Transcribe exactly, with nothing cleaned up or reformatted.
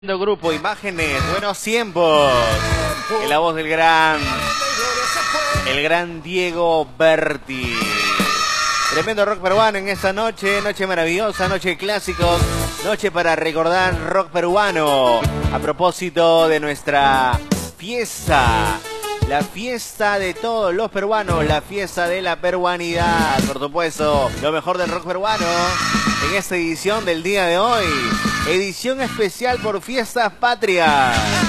Grupo Imágenes, buenos tiempos. En la voz del gran, el gran Diego Berti. Tremendo rock peruano en esta noche, noche maravillosa, noche de clásicos, noche para recordar rock peruano. A propósito de nuestra fiesta, la fiesta de todos los peruanos, la fiesta de la peruanidad, por supuesto, lo mejor del rock peruano en esta edición del día de hoy. Edición especial por Fiestas Patrias.